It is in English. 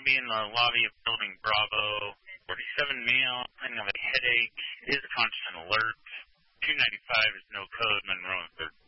to be in the lobby of Building Bravo. 47 male, I have a headache, is constant alert. 295 is no code, Monroe and 3rd